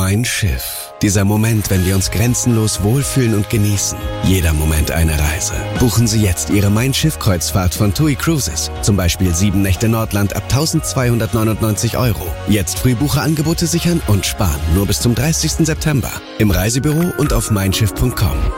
Mein Schiff. Dieser Moment, wenn wir uns grenzenlos wohlfühlen und genießen. Jeder Moment eine Reise. Buchen Sie jetzt Ihre Mein Schiff-Kreuzfahrt von TUI Cruises. Zum Beispiel 7 Nächte Nordland ab 1.299 €. Jetzt Frühbucherangebote sichern und sparen nur bis zum 30. September. Im Reisebüro und auf meinschiff.com.